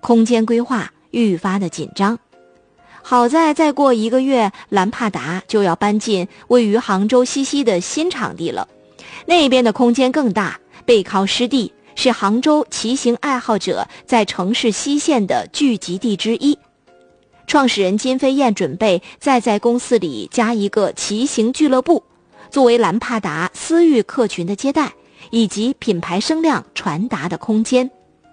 空间规划愈发的紧张。好在再过1个月，兰帕达就要搬进位于杭州西溪的新场地了，那边的空间更大，背靠湿地，是杭州骑行爱好者在城市西线的聚集地之一。创始人金飞燕准备再在公司里加一个骑行俱乐部，作为兰帕达私域客群的接待以及品牌声量传达的空间。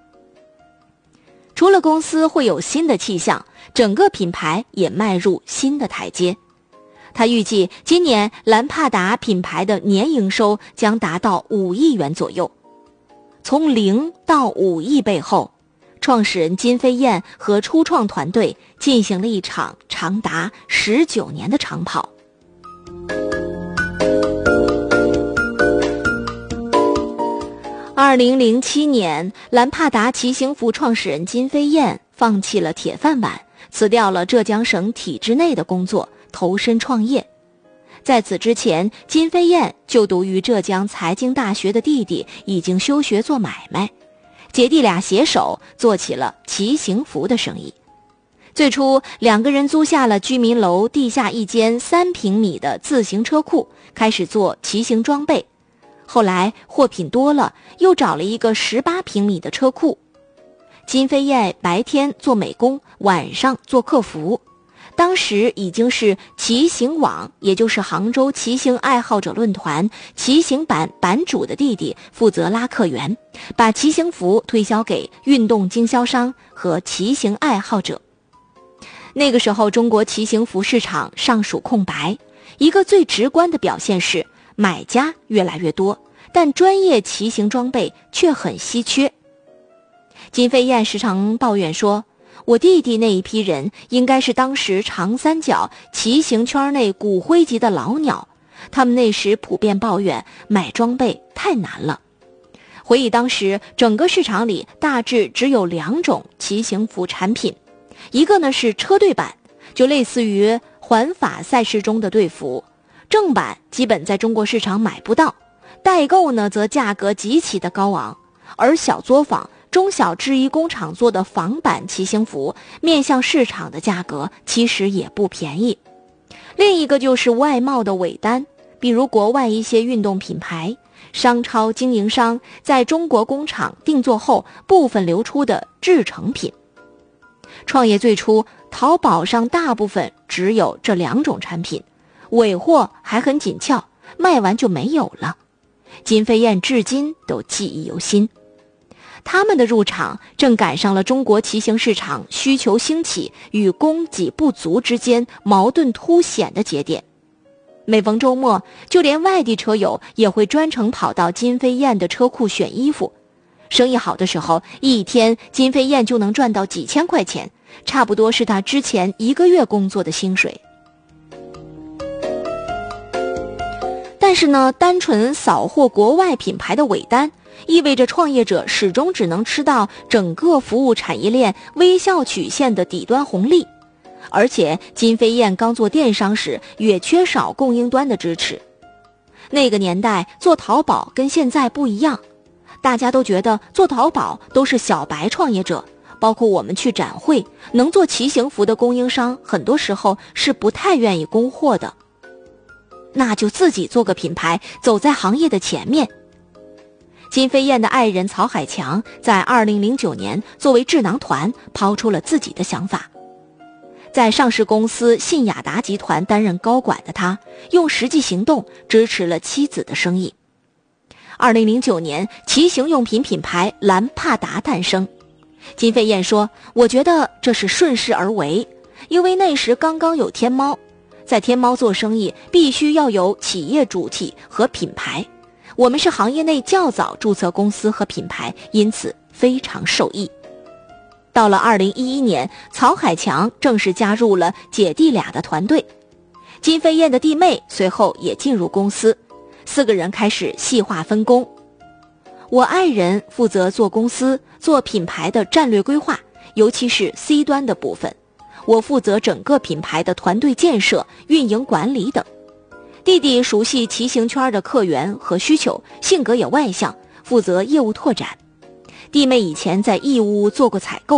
除了公司会有新的气象，整个品牌也迈入新的台阶。他预计今年兰帕达品牌的年营收将达到5亿元左右。从0到5亿背后，创始人金飞燕和初创团队进行了一场长达19年的长跑。2007年，兰帕达骑行服创始人金飞燕放弃了铁饭碗，辞掉了浙江省体制内的工作，投身创业。在此之前，金飞燕就读于浙江财经大学的弟弟已经休学做买卖，姐弟俩携手做起了骑行服的生意。最初2个人租下了居民楼地下一间3平米的自行车库，开始做骑行装备。后来货品多了，又找了一个18平米的车库。金飞燕白天做美工，晚上做客服。当时已经是骑行网，也就是杭州骑行爱好者论坛骑行版版主的弟弟负责拉客源，把骑行服推销给运动经销商和骑行爱好者。那个时候中国骑行服市场尚属空白，一个最直观的表现是买家越来越多，但专业骑行装备却很稀缺。金飞燕时常抱怨说，我弟弟那一批人应该是当时长三角骑行圈内骨灰级的老鸟，他们那时普遍抱怨买装备太难了。回忆当时整个市场里大致只有2种骑行服产品，一个呢是车队版，就类似于环法赛事中的队服，正版基本在中国市场买不到，代购呢则价格极其的高昂，而小作坊、中小制衣工厂做的仿版骑行服，面向市场的价格其实也不便宜。另一个就是外贸的尾单，比如国外一些运动品牌、商超经营商在中国工厂定做后部分流出的制成品。创业最初，淘宝上大部分只有这2种产品，尾货还很紧俏，卖完就没有了。金飞燕至今都记忆犹新。他们的入场正赶上了中国骑行市场需求兴起与供给不足之间矛盾凸显的节点。每逢周末，就连外地车友也会专程跑到金飞燕的车库选衣服。生意好的时候，一天金飞燕就能赚到几千块钱，差不多是他之前1个月工作的薪水。但是呢，单纯扫货国外品牌的尾单，意味着创业者始终只能吃到整个服务产业链微笑曲线的底端红利。而且金飞燕刚做电商时也缺少供应端的支持。那个年代做淘宝跟现在不一样，大家都觉得做淘宝都是小白创业者，包括我们去展会，能做骑行服的供应商很多时候是不太愿意供货的。那就自己做个品牌，走在行业的前面。金飞燕的爱人曹海强在2009年作为智囊团抛出了自己的想法。在上市公司信雅达集团担任高管的他，用实际行动支持了妻子的生意。2009年，骑行用品品牌兰帕达诞生。金飞燕说，我觉得这是顺势而为，因为那时刚刚有天猫，在天猫做生意必须要有企业主体和品牌，我们是行业内较早注册公司和品牌，因此非常受益。到了2011年，曹海强正式加入了姐弟俩的团队，金飞燕的弟妹随后也进入公司，4个人开始细化分工。我爱人负责做公司、做品牌的战略规划，尤其是 C 端的部分，我负责整个品牌的团队建设、运营管理等。弟弟熟悉骑行圈的客源和需求，性格也外向，负责业务拓展。弟妹以前在义乌做过采购，